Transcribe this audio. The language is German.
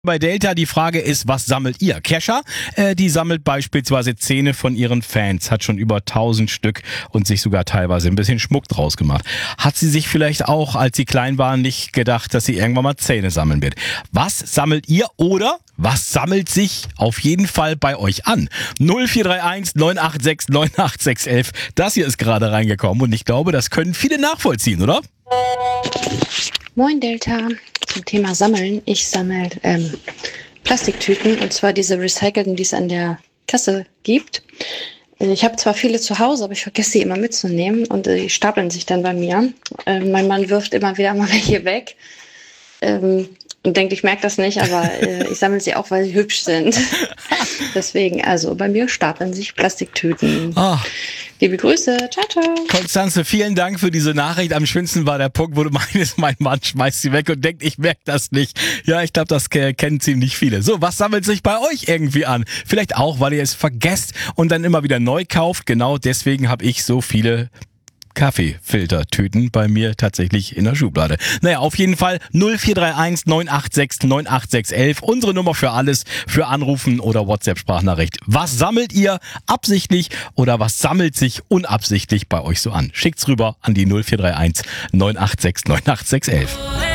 Bei Delta die Frage ist, was sammelt ihr? Kesha, die sammelt beispielsweise Zähne von ihren Fans, hat schon über 1000 Stück und sich sogar teilweise ein bisschen Schmuck draus gemacht. Hat sie sich vielleicht auch, als sie klein war, nicht gedacht, dass sie irgendwann mal Zähne sammeln wird? Was sammelt ihr oder was sammelt sich auf jeden Fall bei euch an? 0431 986 98611. Das hier ist gerade reingekommen und ich glaube, das können viele nachvollziehen, oder? Moin Delta, zum Thema Sammeln. Ich sammle Plastiktüten und zwar diese recycelten, die es an der Kasse gibt. Ich habe zwar viele zu Hause, aber ich vergesse sie immer mitzunehmen und die stapeln sich dann bei mir. Mein Mann wirft immer wieder mal welche weg und denkt, ich merke das nicht, aber ich sammle sie auch, weil sie hübsch sind. Deswegen, also bei mir stapeln sich Plastiktüten. Oh. Liebe Grüße, ciao, ciao. Konstanze, vielen Dank für diese Nachricht. Am schönsten war der Punkt, wo du meinst, mein Mann schmeißt sie weg und denkt, ich merke das nicht. Ja, ich glaube, das kennen ziemlich viele. So, was sammelt sich bei euch irgendwie an? Vielleicht auch, weil ihr es vergesst und dann immer wieder neu kauft. Genau deswegen habe ich so viele Kaffeefiltertüten bei mir tatsächlich in der Schublade. Naja, auf jeden Fall 0431 986 98611. Unsere Nummer für alles, für Anrufen oder WhatsApp-Sprachnachricht. Was sammelt ihr absichtlich oder was sammelt sich unabsichtlich bei euch so an? Schickt's rüber an die 0431 986 98611.